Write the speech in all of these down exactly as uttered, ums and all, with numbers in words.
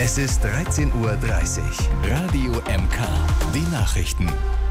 Es ist dreizehn Uhr dreißig. Radio M K. Die Nachrichten.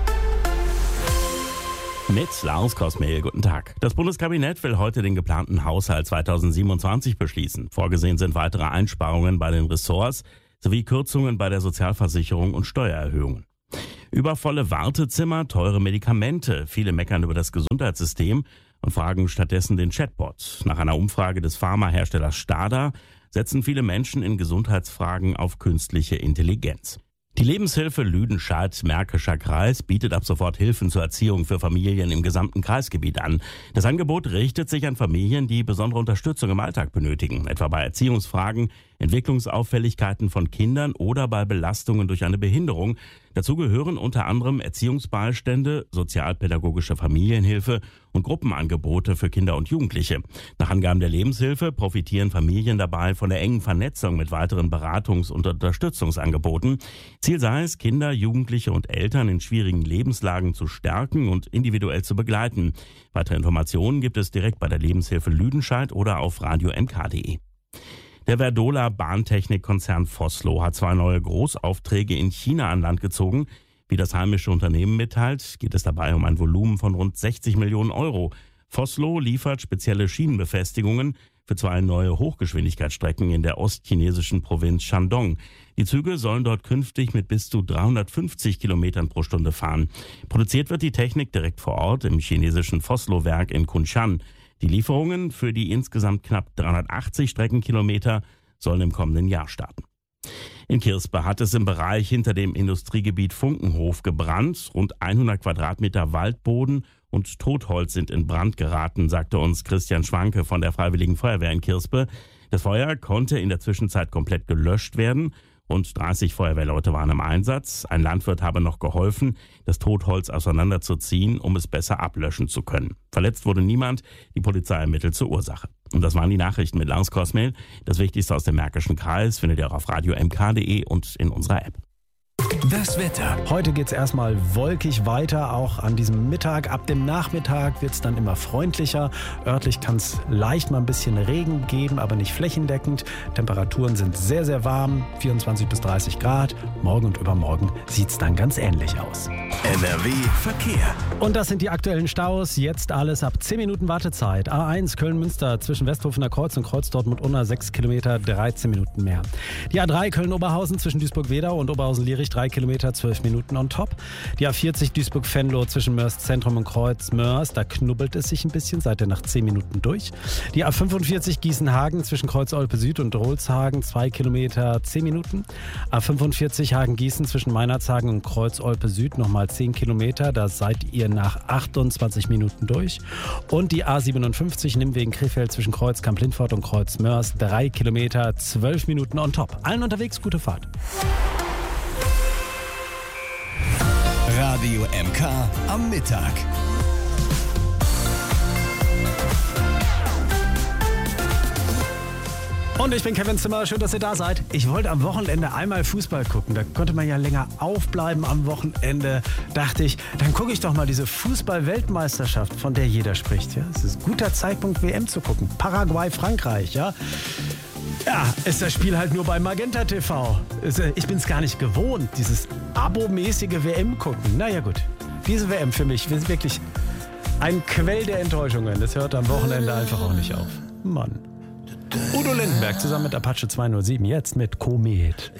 Mit Lars Kosmehl, guten Tag. Das Bundeskabinett will heute den geplanten Haushalt zweitausendsiebenundzwanzig beschließen. Vorgesehen sind weitere Einsparungen bei den Ressorts sowie Kürzungen bei der Sozialversicherung und Steuererhöhungen. Übervolle Wartezimmer, teure Medikamente. Viele meckern über das Gesundheitssystem und fragen stattdessen den Chatbot. Nach einer Umfrage des Pharmaherstellers Stada setzen viele Menschen in Gesundheitsfragen auf künstliche Intelligenz. Die Lebenshilfe Lüdenscheid-Märkischer Kreis bietet ab sofort Hilfen zur Erziehung für Familien im gesamten Kreisgebiet an. Das Angebot richtet sich an Familien, die besondere Unterstützung im Alltag benötigen, etwa bei Erziehungsfragen, Entwicklungsauffälligkeiten von Kindern oder bei Belastungen durch eine Behinderung. Dazu gehören unter anderem Erziehungsbeistände, sozialpädagogische Familienhilfe und Gruppenangebote für Kinder und Jugendliche. Nach Angaben der Lebenshilfe profitieren Familien dabei von der engen Vernetzung mit weiteren Beratungs- und Unterstützungsangeboten. Ziel sei es, Kinder, Jugendliche und Eltern in schwierigen Lebenslagen zu stärken und individuell zu begleiten. Weitere Informationen gibt es direkt bei der Lebenshilfe Lüdenscheid oder auf radio m k punkt d e. Der Verdola Bahntechnikkonzern Vossloh hat zwei neue Großaufträge in China an Land gezogen. Wie das heimische Unternehmen mitteilt, geht es dabei um ein Volumen von rund sechzig Millionen Euro. Vossloh liefert spezielle Schienenbefestigungen für zwei neue Hochgeschwindigkeitsstrecken in der ostchinesischen Provinz Shandong. Die Züge sollen dort künftig mit bis zu dreihundertfünfzig Kilometern pro Stunde fahren. Produziert wird die Technik direkt vor Ort im chinesischen Vossloh-Werk in Kunshan. Die Lieferungen für die insgesamt knapp dreihundertachtzig Streckenkilometer sollen im kommenden Jahr starten. In Kirspe hat es im Bereich hinter dem Industriegebiet Funkenhof gebrannt. Rund hundert Quadratmeter Waldboden und Totholz sind in Brand geraten, sagte uns Christian Schwanke von der Freiwilligen Feuerwehr in Kirspe. Das Feuer konnte in der Zwischenzeit komplett gelöscht werden. Rund dreißig Feuerwehrleute waren im Einsatz. Ein Landwirt habe noch geholfen, das Totholz auseinanderzuziehen, um es besser ablöschen zu können. Verletzt wurde niemand. Die Polizei ermittelt zur Ursache. Und das waren die Nachrichten mit Lars Kosmehl. Das Wichtigste aus dem Märkischen Kreis findet ihr auch auf radio m k punkt d e und in unserer App. Das Wetter. Heute geht es erstmal wolkig weiter, auch an diesem Mittag. Ab dem Nachmittag wird es dann immer freundlicher. Örtlich kann es leicht mal ein bisschen Regen geben, aber nicht flächendeckend. Temperaturen sind sehr, sehr warm, vierundzwanzig bis dreißig Grad. Morgen und übermorgen sieht es dann ganz ähnlich aus. N R W Verkehr. Und das sind die aktuellen Staus. Jetzt alles ab zehn Minuten Wartezeit. A eins Köln-Münster zwischen Westhofener Kreuz und Kreuz Dortmund-Unna sechs Kilometer, dreizehn Minuten mehr. Die A drei Köln-Oberhausen zwischen Duisburg-Wedau und Oberhausen-Lierich drei Kilometer, zwölf Minuten on top. Die A vierzig Duisburg-Venlo zwischen Mörs Zentrum und Kreuz Mörs, da knubbelt es sich ein bisschen, seid ihr nach zehn Minuten durch. Die A fünfundvierzig Gießen-Hagen zwischen Kreuz Olpe Süd und Rolzhagen zwei Kilometer, zehn Minuten. A fünfundvierzig Hagen-Gießen zwischen Meinerzhagen und Kreuz Olpe Süd nochmal zehn Kilometer, da seid ihr nach achtundzwanzig Minuten durch. Und die A siebenundfünfzig Nimwegen-Krefeld zwischen Kreuz Kamp-Lindfort und Kreuz Mörs drei Kilometer, zwölf Minuten on top. Allen unterwegs, gute Fahrt. Radio M K am Mittag. Und ich bin Kevin Zimmer, schön, dass ihr da seid. Ich wollte am Wochenende einmal Fußball gucken. Da konnte man ja länger aufbleiben am Wochenende. Dachte ich, dann gucke ich doch mal diese Fußball-Weltmeisterschaft, von der jeder spricht. Ja, es ist ein guter Zeitpunkt, W M zu gucken. Paraguay, Frankreich, ja. Ja, ist das Spiel halt nur bei Magenta T V. Ich bin es gar nicht gewohnt, dieses abomäßige W M gucken. Naja gut, diese W M für mich ist wirklich ein Quell der Enttäuschungen. Das hört am Wochenende einfach auch nicht auf. Mann. Udo Lindenberg zusammen mit Apache zweihundertsieben, jetzt mit Komet.